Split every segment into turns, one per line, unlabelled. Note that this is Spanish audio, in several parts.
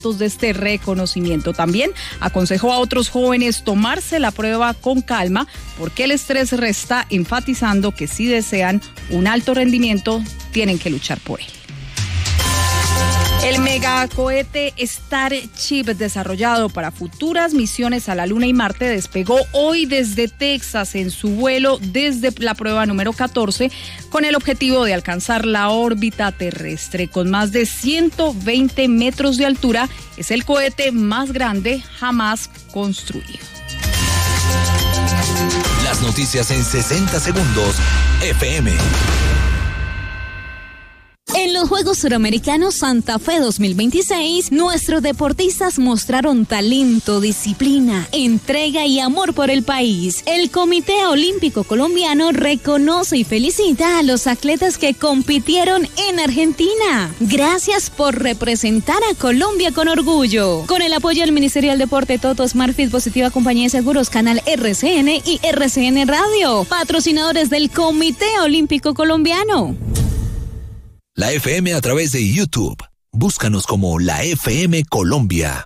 efectos de este reconocimiento. También aconsejó a otros jóvenes tomarse la prueba con calma porque el estrés resta, enfatizando que si desean un alto rendimiento tienen que luchar por él. El megacohete Starship, desarrollado para futuras misiones a la Luna y Marte, despegó hoy desde Texas en su vuelo desde la prueba número 14 con el objetivo de alcanzar la órbita terrestre. Con más de 120 metros de altura, es el cohete más grande jamás construido.
Las noticias en 60 segundos, FM.
En los Juegos Suramericanos Santa Fe 2026, nuestros deportistas mostraron talento, disciplina, entrega y amor por el país. El Comité Olímpico Colombiano reconoce y felicita a los atletas que compitieron en Argentina. Gracias por representar a Colombia con orgullo. Con el apoyo del Ministerio del Deporte, Toto, Smartfit, Positiva Compañía de Seguros, Canal RCN y RCN Radio, patrocinadores del Comité Olímpico Colombiano.
La FM a través de YouTube. Búscanos como La FM Colombia.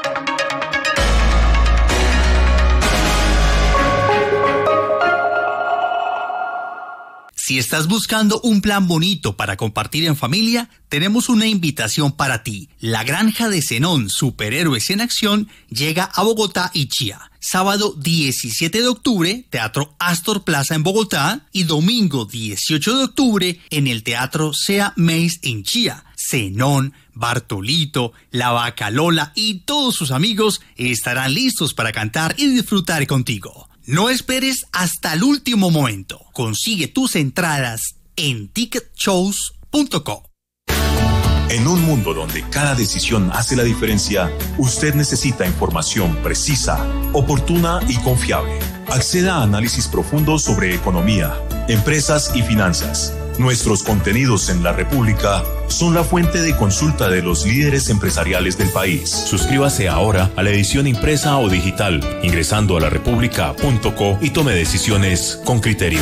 Si estás buscando un plan bonito para compartir en familia, tenemos una invitación para ti. La Granja de Zenón, Superhéroes en Acción, llega a Bogotá y Chía. Sábado 17 de octubre, Teatro Astor Plaza en Bogotá, y domingo 18 de octubre en el Teatro Sea Meis en Chía. Zenón, Bartolito, La Vaca Lola y todos sus amigos estarán listos para cantar y disfrutar contigo. No esperes hasta el último momento. Consigue tus entradas en ticketshows.com.
En un mundo donde cada decisión hace la diferencia, usted necesita información precisa, oportuna y confiable. Acceda a análisis profundos sobre economía, empresas y finanzas. Nuestros contenidos en La República son la fuente de consulta de los líderes empresariales del país. Suscríbase ahora a la edición impresa o digital, ingresando a larepublica.co y tome decisiones con criterio.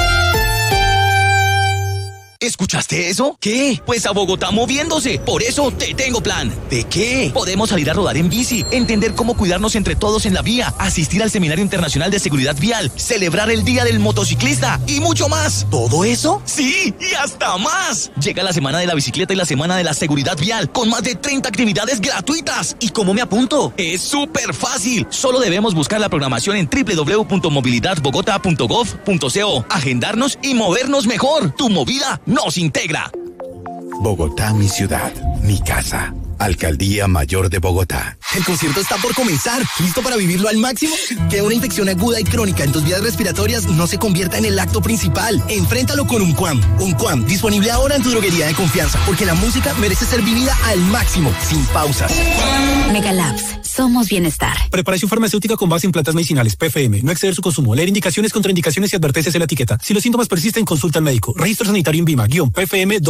¿Escuchaste eso? ¿Qué? Pues a Bogotá moviéndose. Por eso te tengo plan. ¿De qué? Podemos salir a rodar en bici, entender cómo cuidarnos entre todos en la vía, asistir al Seminario Internacional de Seguridad Vial, celebrar el Día del Motociclista y mucho más. ¿Todo eso? Sí, y hasta más. Llega la Semana de la Bicicleta y la Semana de la Seguridad Vial, con más de 30 actividades gratuitas. ¿Y cómo me apunto? Es súper fácil. Solo debemos buscar la programación en www.movilidadbogota.gov.co, agendarnos y movernos mejor. Tu movida nos integra.
Bogotá, mi ciudad, mi casa. Alcaldía Mayor de Bogotá.
El concierto está por comenzar. ¿Listo para vivirlo al máximo? Que una infección aguda y crónica en tus vías respiratorias no se convierta en el acto principal. Enfréntalo con Unquam. Unquam, disponible ahora en tu droguería de confianza, porque la música merece ser vivida al máximo, sin pausas.
Megalabs, somos bienestar.
Preparación farmacéutica con base en plantas medicinales, PFM. No exceder su consumo. Leer indicaciones, contraindicaciones y advertencias en la etiqueta. Si los síntomas persisten, consulta al médico. Registro sanitario INVIMA, PFM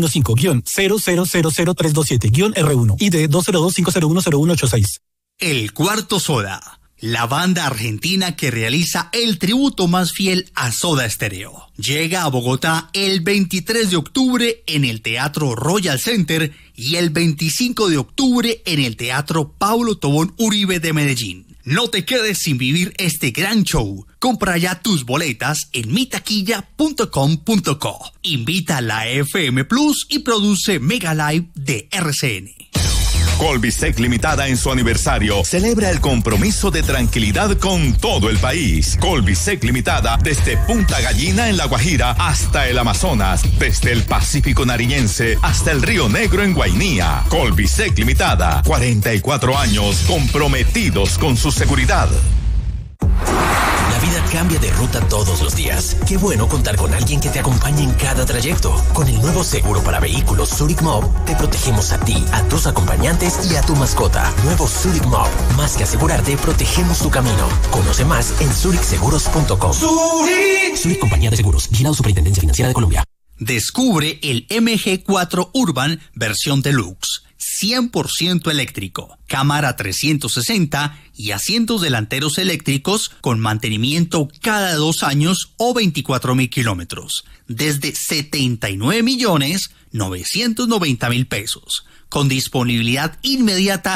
2015-0000327-R1. ID 202-501-0186.
El Cuarto Soda, la banda argentina que realiza el tributo más fiel a Soda Stereo. Llega a Bogotá el 23 de octubre en el Teatro Royal Center y el 25 de octubre en el Teatro Pablo Tobón Uribe de Medellín. No te quedes sin vivir este gran show. Compra ya tus boletas en mitaquilla.com.co. Invita a la FM Plus y produce Mega Live de RCN.
Colbisec Limitada en su aniversario celebra el compromiso de tranquilidad con todo el país. Colbisec Limitada desde Punta Gallina en La Guajira hasta el Amazonas, desde el Pacífico Nariñense hasta el Río Negro en Guainía. Colbisec Limitada, 44 años comprometidos con su seguridad.
La vida cambia de ruta todos los días. Qué bueno contar con alguien que te acompañe en cada trayecto. Con el nuevo seguro para vehículos Zurich Mob, te protegemos a ti, a tus acompañantes y a tu mascota. Nuevo Zurich Mob. Más que asegurarte, protegemos tu camino. Conoce más en zurichseguros.com. Zurich Compañía de Seguros. Vigilado Superintendencia Financiera de Colombia.
Descubre el MG4 Urban versión Deluxe. 100% eléctrico, cámara 360 y asientos delanteros eléctricos con mantenimiento cada 2 años o 24.000 kilómetros. Desde 79.900.000 990.000 pesos. Con disponibilidad inmediata